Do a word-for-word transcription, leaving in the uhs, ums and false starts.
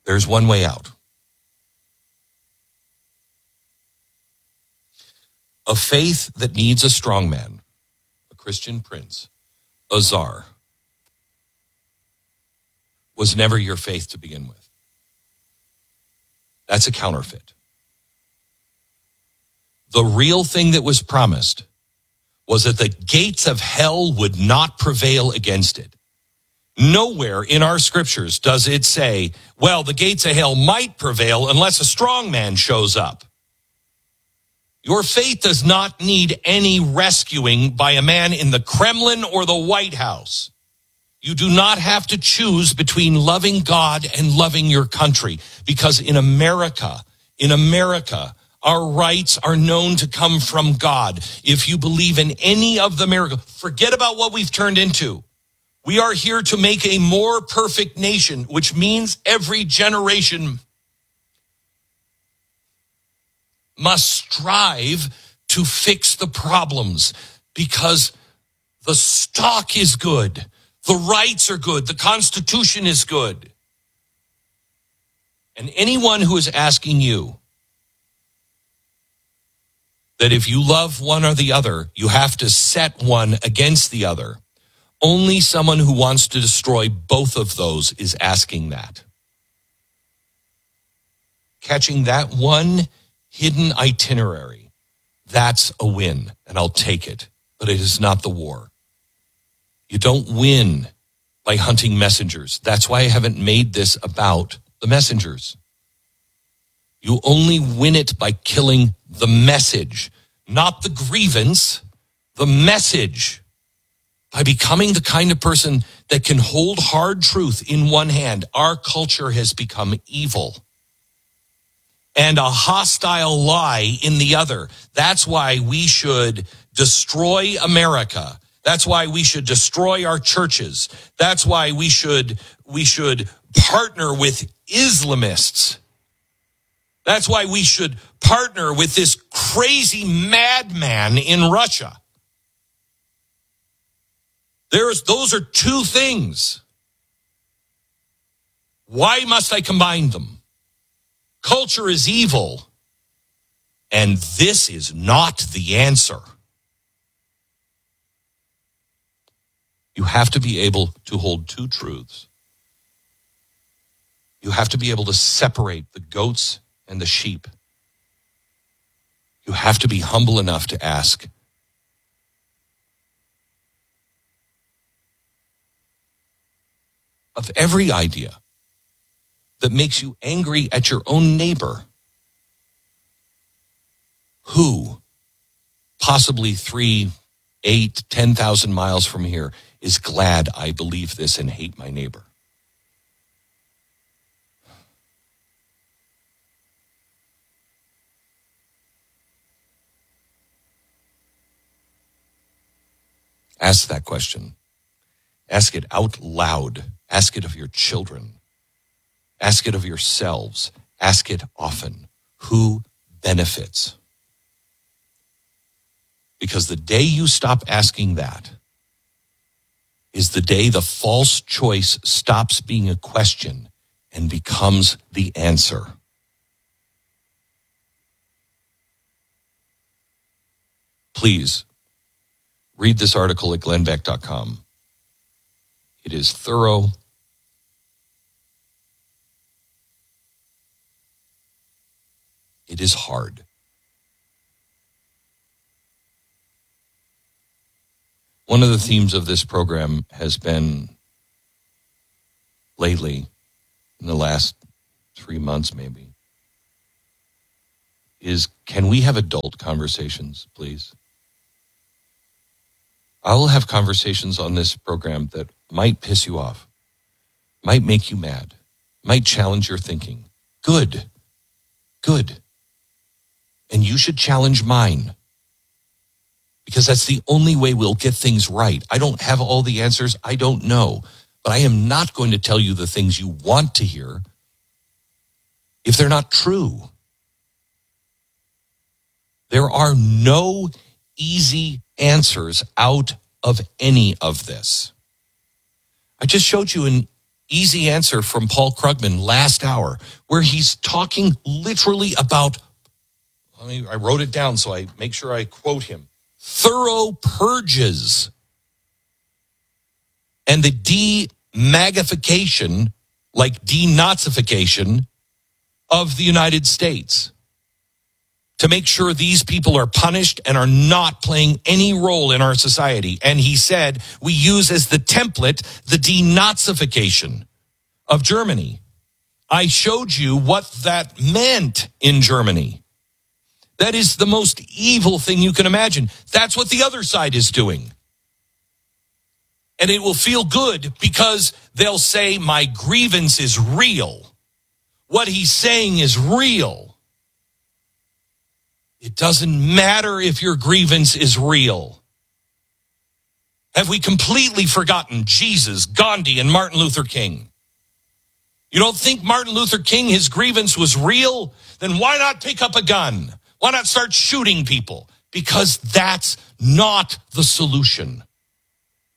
There's one way out. A faith that needs a strong man, a Christian prince, a czar, was never your faith to begin with. That's a counterfeit. The real thing that was promised was that the gates of hell would not prevail against it. Nowhere in our scriptures does it say, well, the gates of hell might prevail unless a strong man shows up. Your faith does not need any rescuing by a man in the Kremlin or the White House. You do not have to choose between loving God and loving your country, because in America, in America, our rights are known to come from God. If you believe in any of the miracles, forget about what we've turned into. We are here to make a more perfect nation, which means every generation must strive to fix the problems, because the stock is good. The rights are good. The Constitution is good. And anyone who is asking you that if you love one or the other, you have to set one against the other, only someone who wants to destroy both of those is asking that. Catching that one hidden itinerary, that's a win, and I'll take it. But it is not the war. You don't win by hunting messengers. That's why I haven't made this about the messengers. You only win it by killing the message, not the grievance, the message. By becoming the kind of person that can hold hard truth in one hand. Our culture has become evil and a hostile lie in the other. That's why we should destroy America. That's why we should destroy our churches. That's why we should we should partner with Islamists. That's why we should partner with this crazy madman in Russia. There's those are two things. Why must I combine them? Culture is evil, and this is not the answer. You have to be able to hold two truths. You have to be able to separate the goats and the sheep. You have to be humble enough to ask, of every idea that makes you angry at your own neighbor, who possibly three, eight, ten thousand miles from here is glad I believe this and hate my neighbor? Ask that question. Ask it out loud. Ask it of your children. Ask it of yourselves. Ask it often. Who benefits? Because the day you stop asking that is the day the false choice stops being a question and becomes the answer. Please read this article at glenn beck dot com. It is thorough. It is hard. One of the themes of this program has been lately, in the last three months maybe, is can we have adult conversations, please? I will have conversations on this program that might piss you off, might make you mad, might challenge your thinking. Good. Good. And you should challenge mine, because that's the only way we'll get things right. I don't have all the answers. I don't know. But I am not going to tell you the things you want to hear if they're not true. There are no easy answers out of any of this. I just showed you an easy answer from Paul Krugman last hour, where he's talking literally about, I mean, I wrote it down so I make sure I quote him, thorough purges and the de-magnification, like denazification of the United States, to make sure these people are punished and are not playing any role in our society. And he said we use as the template the denazification of Germany. I showed you what that meant in Germany. That is the most evil thing you can imagine. That's what the other side is doing. And it will feel good because they'll say my grievance is real. What he's saying is real. It doesn't matter if your grievance is real. Have we completely forgotten Jesus, Gandhi, and Martin Luther King? You don't think Martin Luther King, his grievance was real? Then why not pick up a gun? Why not start shooting people? Because that's not the solution.